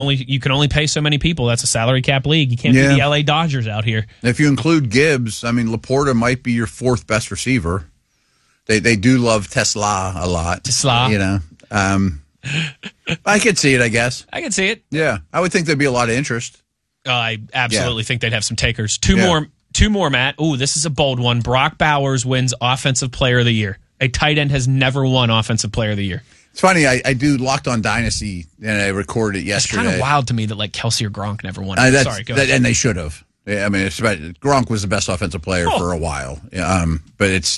You can only pay so many people. That's a salary cap league. You can't be the LA Dodgers out here. If you include Gibbs, I mean, Laporta might be your fourth best receiver. They do love Tesla a lot. Tesla. You know. I could see it, I guess. I can see it. Yeah. I would think there'd be a lot of interest. I absolutely think they'd have some takers. Two more, Matt. Ooh, this is a bold one. Brock Bowers wins Offensive Player of the Year. A tight end has never won Offensive Player of the Year. It's funny, I do Locked On Dynasty, and I recorded it yesterday. It's kind of wild to me that like Kelsey or Gronk never won it. Sorry, go ahead. And they should have. Yeah, I mean, Gronk was the best offensive player for a while. But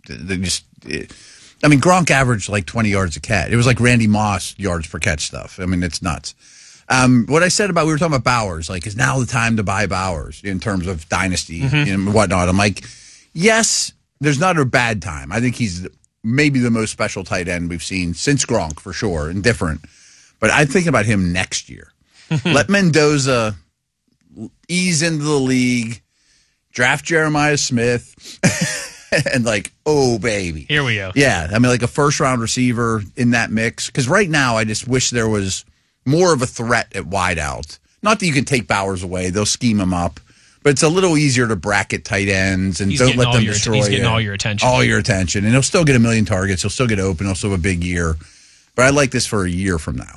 Gronk averaged like 20 yards a catch. It was like Randy Moss yards per catch stuff. I mean, it's nuts. What I said we were talking about Bowers, like, is now the time to buy Bowers in terms of Dynasty and whatnot. I'm like, yes, there's not a bad time. I think he's maybe the most special tight end we've seen since Gronk, for sure, and different. But I'm thinking about him next year. Let Mendoza ease into the league, draft Jeremiah Smith, and like, oh, baby. Here we go. Yeah, I mean, like a first-round receiver in that mix. Because right now, I just wish there was more of a threat at wideout. Not that you can take Bowers away. They'll scheme him up. But it's a little easier to bracket tight ends and don't let them destroy you. He's getting all your attention. All your attention. And he'll still get 1 million targets. He'll still get open. He'll still have a big year. But I like this for a year from now.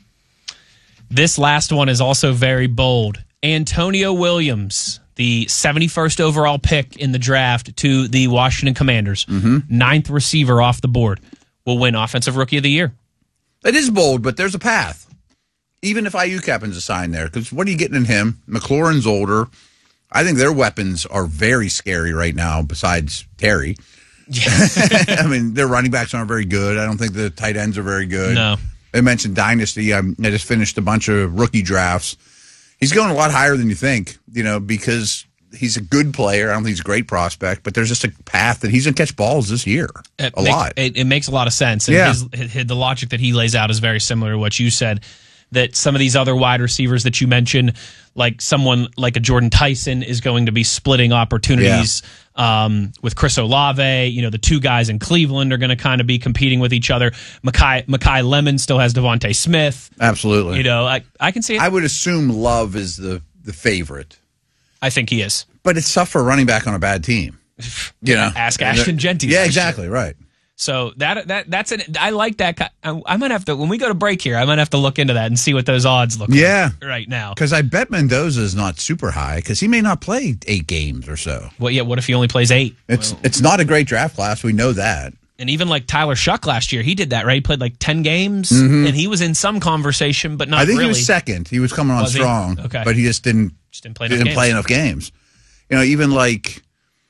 This last one is also very bold. Antonio Williams, the 71st overall pick in the draft to the Washington Commanders, 9th receiver off the board, will win Offensive Rookie of the Year. It is bold, but there's a path. Even if Ayuk happens to sign there. Because what are you getting in him? McLaurin's older. I think their weapons are very scary right now, besides Terry. Yeah. I mean, their running backs aren't very good. I don't think the tight ends are very good. No. They mentioned Dynasty. I just finished a bunch of rookie drafts. He's going a lot higher than you think, because he's a good player. I don't think he's a great prospect, but there's just a path that he's going to catch balls this year a lot. It makes a lot of sense. And the logic that he lays out is very similar to what you said, that some of these other wide receivers that you mentioned, like someone like a Jordan Tyson, is going to be splitting opportunities with Chris Olave. The two guys in Cleveland are going to kind of be competing with each other. Mekhi Lemon still has Devontae Smith. Absolutely. I can see it. I would assume Love is the favorite. I think he is. But it's tough for a running back on a bad team. Ask Ashton Genty. Yeah, exactly, right. So that's it. I like that. I might have to, when we go to break here, I might have to look into that and see what those odds look like right now. Because I bet Mendoza is not super high because he may not play 8 games or so. Well, yeah. What if he only plays 8? It's not a great draft class. We know that. And even like Tyler Shuck last year, he did that, right? He played like 10 games, and he was in some conversation, but not really. I think he was second. He was coming on strong, okay. But he just didn't play enough games. Even like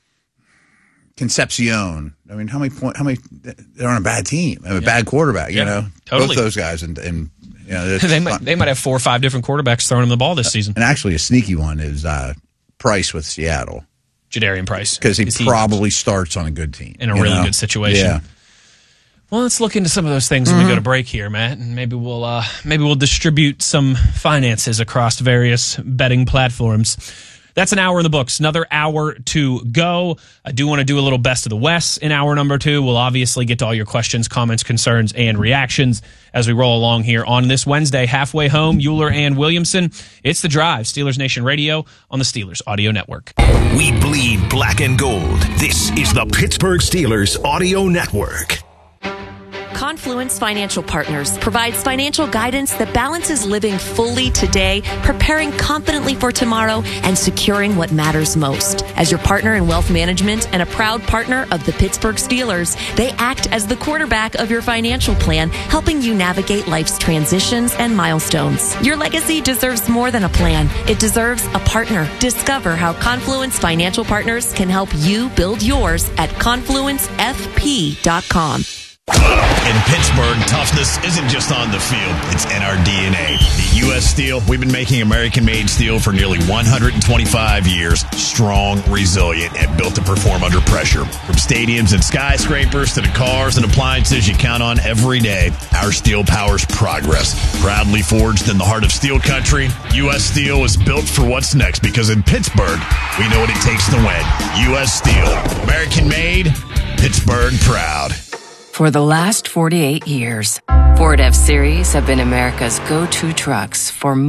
Concepcion. I mean, how many they're on a bad team. A bad quarterback, Totally. Both those guys. And they might have 4 or 5 different quarterbacks throwing him the ball this season. And actually a sneaky one is Price with Seattle. Jadarian Price. Because he probably starts on a good team. In a really good situation. Yeah. Well, let's look into some of those things when we go to break here, Matt, and maybe we'll distribute some finances across various betting platforms. That's an hour in the books. Another hour to go. I do want to do a little best of the West in hour number 2. We'll obviously get to all your questions, comments, concerns, and reactions as we roll along here on this Wednesday. Halfway home, Euler and Williamson. It's The Drive, Steelers Nation Radio on the Steelers Audio Network. We bleed black and gold. This is the Pittsburgh Steelers Audio Network. Confluence Financial Partners provides financial guidance that balances living fully today, preparing confidently for tomorrow, and securing what matters most. As your partner in wealth management and a proud partner of the Pittsburgh Steelers, they act as the quarterback of your financial plan, helping you navigate life's transitions and milestones. Your legacy deserves more than a plan. It deserves a partner. Discover how Confluence Financial Partners can help you build yours at confluencefp.com. In Pittsburgh, toughness isn't just on the field, it's in our DNA. At U.S. Steel, we've been making American-made steel for nearly 125 years. Strong, resilient, and built to perform under pressure. From stadiums and skyscrapers to the cars and appliances you count on every day, our steel powers progress. Proudly forged in the heart of steel country, U.S. Steel is built for what's next because in Pittsburgh, we know what it takes to win. U.S. Steel, American-made, Pittsburgh proud. For the last 48 years, Ford F-Series have been America's go-to trucks for